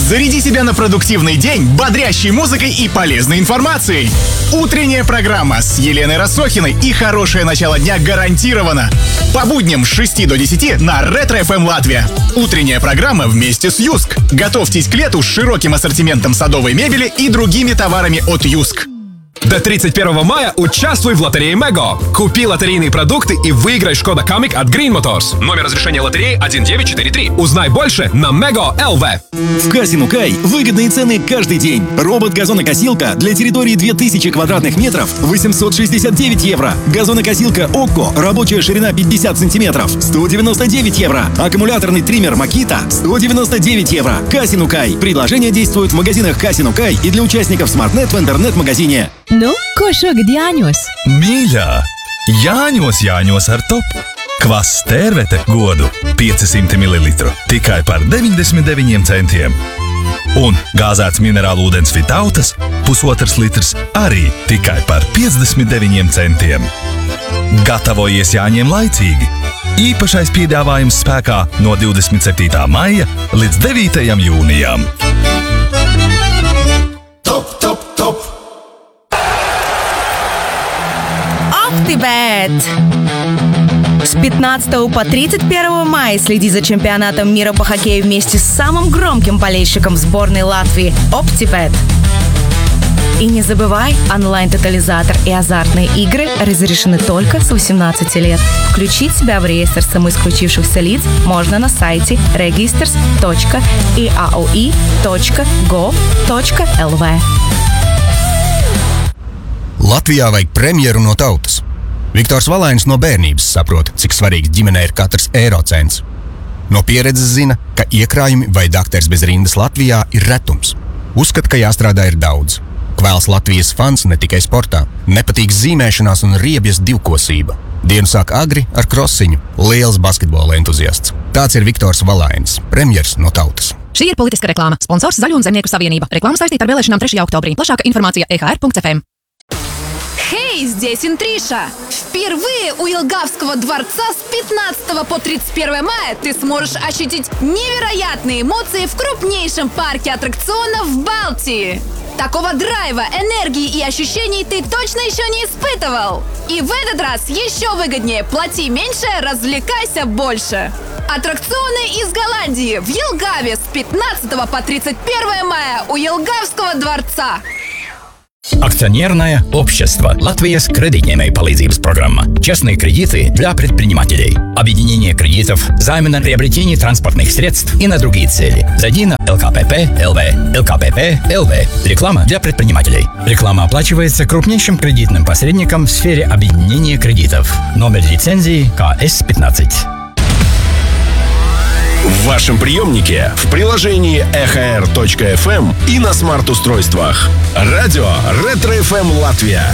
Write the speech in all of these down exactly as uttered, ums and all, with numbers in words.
Заряди себя на продуктивный день бодрящей музыкой и полезной информацией. Утренняя программа с Еленой Рассохиной и хорошее начало дня гарантировано. По будням с шести до десяти на Ретро эф эм Латвия. Утренняя программа вместе с Юск. Готовьтесь к лету с широким ассортиментом садовой мебели и другими товарами от Юск. До тридцать первого мая участвуй в лотерее Мего. Купи лотерейные продукты и выиграй Шкода Камик от Green Motors. Номер разрешения лотереи один девять четыре три. Узнай больше на мего точка эл ви. В Казино Кай выгодные цены каждый день. Робот-газонокосилка для территории две тысячи квадратных метров восемьсот шестьдесят девять евро. Газонокосилка Окко, рабочая ширина пятьдесят сантиметров, сто девяносто девять евро. Аккумуляторный триммер Макита сто девяносто девять евро. Казино Кай. Предложение действует в магазинах Казино Кай и для участников SmartNet в интернет-магазине. Nu, ko šogad Jāņos? Mīļā, Jāņos, Jāņos ar topu. Kvass tērvete godu piecsimt mililitru tikai par deviņdesmit deviņiem centiem. Un gāzēts minerālu ūdens Vitautas pusotrs litrs arī tikai par piecdesmit deviņiem centiem. Gatavojies Jāņiem laicīgi. Īpašais piedāvājums spēkā no divdesmit septītā maija līdz devītajam jūnijam. Top, top, top! OptiBet! С пятнадцатого по тридцать первого мая следи за чемпионатом мира по хоккею вместе с самым громким болельщиком сборной Латвии OptiBet. И не забывай, онлайн-тотализатор и азартные игры разрешены только с восемнадцати лет. Включить себя в реестр самоисключившихся лиц можно на сайте registers точка и эй о и точка gov точка эл ви. Latvijā vajag premjeru no tautas. Viktors Valainis no bērnības saprot, cik svarīgs ģimenē ir katrs eiro cents. No pieredzes zina, ka iekrājumi vai dakteris bez rindas Latvijā ir retums. Uzskata, ka jāstrādā ir daudz. Kvēls Latvijas fans ne tikai sportā, nepatīk zīmēšanās un riebjas divkosība. Dienu sāk agri ar krosiņu, liels basketbola entuziasts. Tāds ir Viktors Valainis, premjers no tautas. Šī ir politiska reklāma. Sponsors Zaļo un Zemnieku savienība. Reklāma saistīta ar vēlēšanām trešajā oktobrī. Plašāka informācija e h r punkt эф эм. Хей, здесь Интриша! Впервые у Елгавского дворца с пятнадцатого по тридцать первое мая ты сможешь ощутить невероятные эмоции в крупнейшем парке аттракционов в Балтии. Такого драйва, энергии и ощущений ты точно еще не испытывал. И в этот раз еще выгоднее. Плати меньше, развлекайся больше. Аттракционы из Голландии в Елгаве с пятнадцатого по тридцать первое мая у Елгавского дворца. Акционерное общество «Латвijas кредитņēmēju palīdzības программа». Честные кредиты для предпринимателей. Объединение кредитов, займы на приобретение транспортных средств и на другие цели. Зайди на эл ка пэ пэ точка эл ви. эл ка пэ пэ точка эл ви. Реклама для предпринимателей. Реклама оплачивается крупнейшим кредитным посредником в сфере объединения кредитов. Номер лицензии ка эс пятнадцать. В вашем приемнике, в приложении эй эйч ар точка эф эм и на смарт-устройствах. Радио Ретро эф эм Латвия.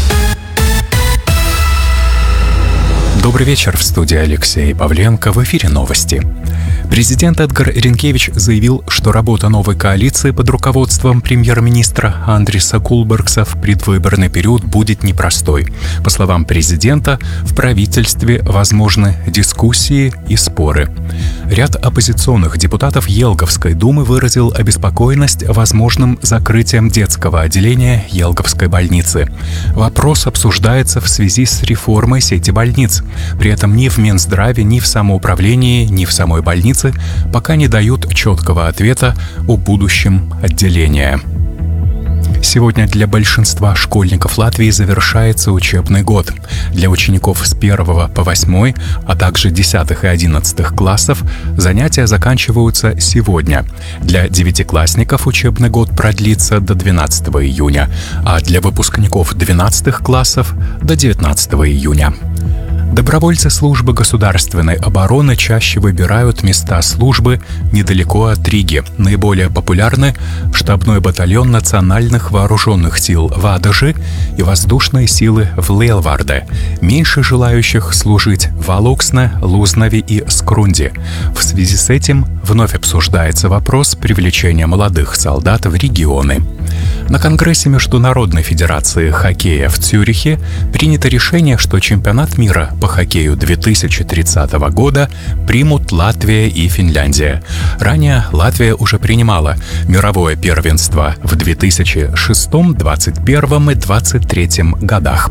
Добрый вечер, в студии Алексей Павленко, в эфире новости. Президент Эдгар Ринкевич заявил, что работа новой коалиции под руководством премьер-министра Андриса Кулбергса в предвыборный период будет непростой. По словам президента, в правительстве возможны дискуссии и споры. Ряд оппозиционных депутатов Елговской думы выразил обеспокоенность возможным закрытием детского отделения Елговской больницы. Вопрос обсуждается в связи с реформой сети больниц. При этом ни в Минздраве, ни в самоуправлении, ни в самой больнице пока не дают четкого ответа о будущем отделения. Сегодня для большинства школьников Латвии завершается учебный год. Для учеников с первого по восьмой, а также десятых и одиннадцатых классов занятия заканчиваются сегодня. Для девятиклассников учебный год продлится до двенадцатого июня, а для выпускников двенадцатых классов до девятнадцатого июня. Добровольцы службы государственной обороны чаще выбирают места службы недалеко от Риги. Наиболее популярны штабной батальон национальных вооруженных сил в Адаже и воздушные силы в Лейлварде. Меньше желающих служить в Алуксне, Лузнаве и Скрунде. В связи с этим вновь обсуждается вопрос привлечения молодых солдат в регионы. На Конгрессе Международной Федерации Хоккея в Цюрихе принято решение, что чемпионат мира по хоккею две тысячи тридцатого года примут Латвия и Финляндия. Ранее Латвия уже принимала мировое первенство в две тысячи шестом, двадцать первом и двадцать третьем годах.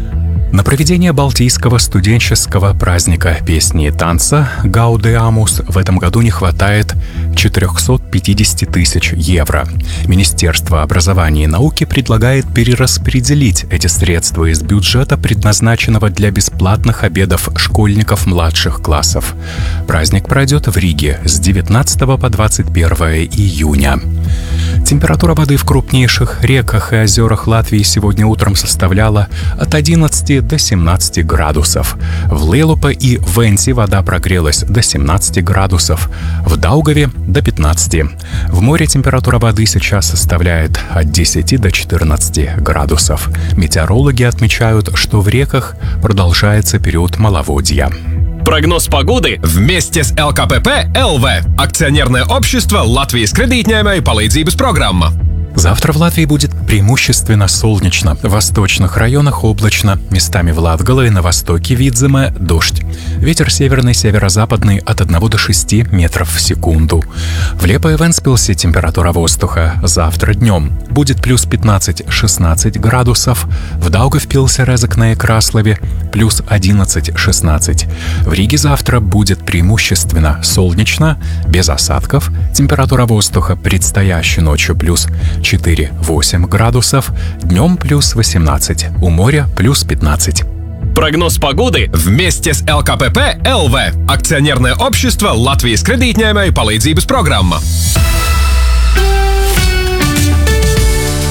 На проведение Балтийского студенческого праздника песни и танца «Гаудеамус» в этом году не хватает четыреста пятьдесят тысяч евро. Министерство образования и науки предлагает перераспределить эти средства из бюджета, предназначенного для бесплатных обедов школьников младших классов. Праздник пройдет в Риге с девятнадцатого по двадцать первое июня. Температура воды в крупнейших реках и озерах Латвии сегодня утром составляла от одиннадцати до семнадцати градусов. В Лелупе и Венсе вода прогрелась до семнадцати градусов, в Даугаве — до пятнадцати. В море температура воды сейчас составляет от десяти до четырнадцати градусов. Метеорологи отмечают, что в реках продолжается период маловодья. Прогноз погоды вместе с эл ка пэ пэ эл вэ. Акционерное общество Латвijas кредитņēmēju palīdzības программа. Завтра в Латвии будет преимущественно солнечно. В восточных районах облачно. Местами в Латгале и на востоке Видземе дождь. Ветер северный, северо-западный от одного до шести метров в секунду. В Лепе и Венспилсе температура воздуха завтра днем будет плюс пятнадцать-шестнадцать градусов. В Даугавпилсе, Резекне и Краслове плюс одиннадцать-шестнадцать. В Риге завтра будет преимущественно солнечно, без осадков. Температура воздуха предстоящей ночью плюс четыре-восемь градусов, днем плюс восемнадцать, у моря плюс пятнадцать. Прогноз погоды вместе с эл ка пэ пэ эл вэ. Акционерное общество Латвijas кредитņēmēju palīdzības программа.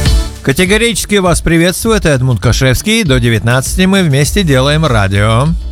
Категорически вас приветствует Эдмунд Кашевский. До девятнадцати мы вместе делаем радио.